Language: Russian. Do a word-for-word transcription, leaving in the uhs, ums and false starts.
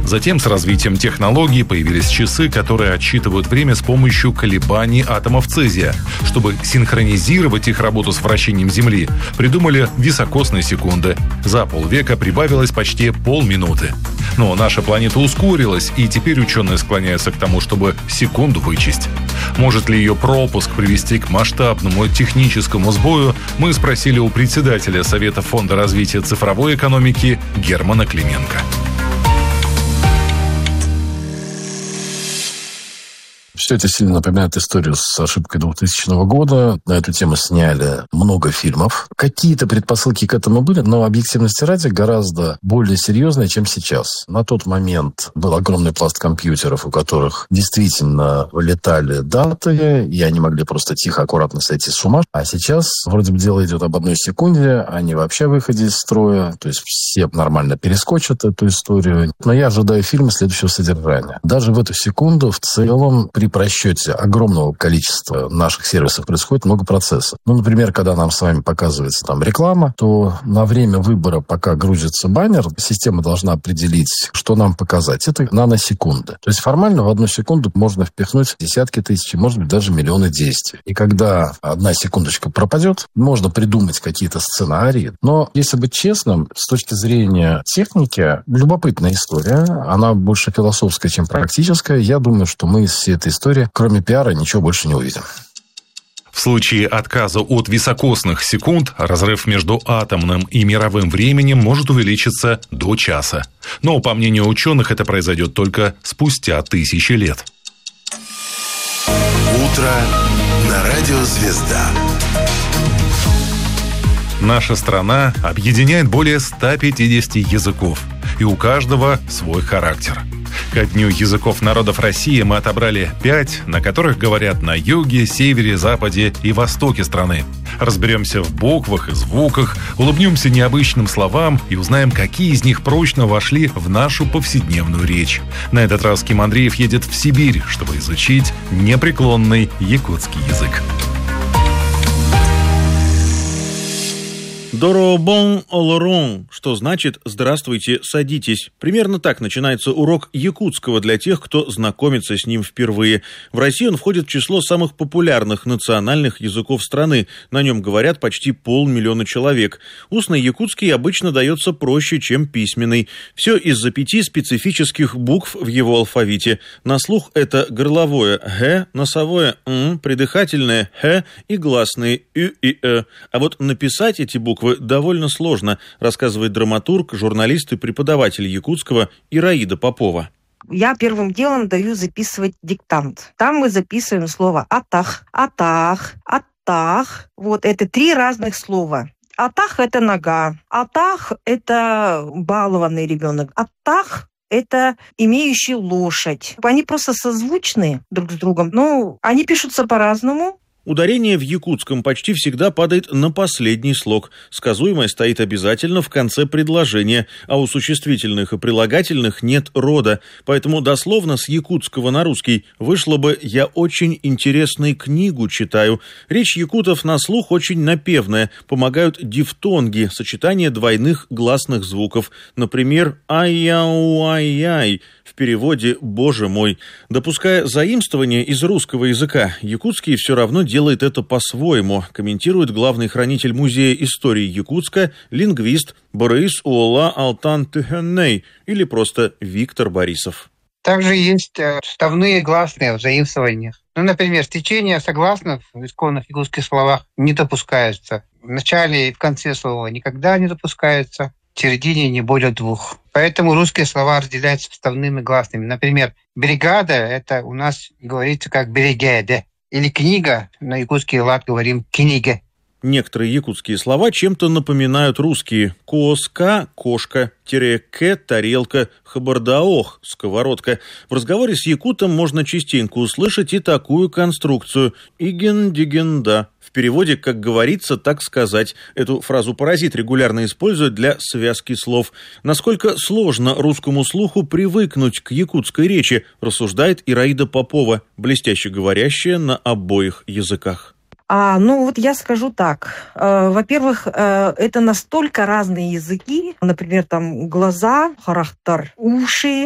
Затем с развитием технологий появились часы, которые отсчитывают время с помощью колебаний атомов цезия. Чтобы синхронизировать их работу с вращением Земли, придумали високосные секунды. За полвека прибавилось почти полминуты. Но наша планета ускорилась, и теперь ученые склоняются к тому, чтобы секунду вычесть. Может ли ее пропуск привести к масштабному техническому сбою, мы спросили у председателя Совета Фонда развития цифровой экономики Германа Клименко. Все это сильно напоминает историю с ошибкой двухтысячного года. На эту тему сняли много фильмов. Какие-то предпосылки к этому были, но объективности ради гораздо более серьезные, чем сейчас. На тот момент был огромный пласт компьютеров, у которых действительно вылетали даты, и они могли просто тихо, аккуратно сойти с ума. А сейчас вроде бы дело идет об одной секунде, они вообще выходе из строя, то есть все нормально перескочат эту историю. Но я ожидаю фильма следующего содержания. Даже в эту секунду в целом при просчете огромного количества наших сервисов происходит много процессов. Ну, например, когда нам с вами показывается там реклама, то на время выбора, пока грузится баннер, система должна определить, что нам показать. Это наносекунды. То есть формально в одну секунду можно впихнуть десятки тысяч, может быть, даже миллионы действий. И когда одна секундочка пропадет, можно придумать какие-то сценарии. Но, если быть честным, с точки зрения техники, любопытная история. Она больше философская, чем практическая. Я думаю, что мы из всей этой истории, кроме пиара, ничего больше не увидим. В случае отказа от високосных секунд разрыв между атомным и мировым временем может увеличиться до часа. Но, по мнению ученых, это произойдет только спустя тысячи лет. Утро на радио «Звезда». Наша страна объединяет более ста пятидесяти языков, и у каждого свой характер. Ко Дню языков народов России мы отобрали пять, на которых говорят на юге, севере, западе и востоке страны. Разберемся в буквах и звуках, улыбнемся необычным словам и узнаем, какие из них прочно вошли в нашу повседневную речь. На этот раз Ким Андреев едет в Сибирь, чтобы изучить непреклонный якутский язык. Доробон олорон, что значит «здравствуйте, садитесь». Примерно так начинается урок якутского для тех, кто знакомится с ним впервые. В России он входит в число самых популярных национальных языков страны. На нем говорят почти полмиллиона человек. Устный якутский обычно дается проще, чем письменный. Все из-за пяти специфических букв в его алфавите. На слух это горловое «г», носовое «м», придыхательное «х» и гласные «ü» и «э». А вот написать эти буквы довольно сложно, рассказывает драматург, журналист и преподаватель якутского Ираида Попова. Я первым делом даю записывать диктант. Там мы записываем слово «атах», «атах», «атах». Вот это три разных слова. «Атах» — это нога, «атах» — это балованный ребенок, «атах» — это имеющий лошадь. Они просто созвучны друг с другом, но они пишутся по-разному. Ударение в якутском почти всегда падает на последний слог. Сказуемое стоит обязательно в конце предложения, а у существительных и прилагательных нет рода. Поэтому дословно с якутского на русский вышло бы «я очень интересную книгу читаю». Речь якутов на слух очень напевная. Помогают дифтонги, сочетание двойных гласных звуков. Например, «ай-яу-ай-яй» в переводе «боже мой». Допуская заимствование из русского языка, якутский все равно делает делает это по-своему, комментирует главный хранитель Музея истории Якутска, лингвист Борис Уола Алтан Тюхенней или просто Виктор Борисов. Также есть вставные гласные в заимствованиях. Ну, например, стечение согласных в исконных якутских словах не допускается. В начале и в конце слова никогда не допускается. В середине не более двух. Поэтому русские слова разделяются вставными гласными. Например, бригада – это у нас говорится как берегеде. Или книга, на якутский лад говорим книга. Некоторые якутские слова чем-то напоминают русские. Коска – кошка, тереке – тарелка, хабардаох – сковородка. В разговоре с якутом можно частенько услышать и такую конструкцию – иген-диген-да. В переводе «как говорится, так сказать». Эту фразу паразит регулярно использует для связки слов. Насколько сложно русскому слуху привыкнуть к якутской речи, рассуждает Ираида Попова, блестяще говорящая на обоих языках. А, ну, вот я скажу так. Э, во-первых, э, это настолько разные языки. Например, там глаза, характер, уши,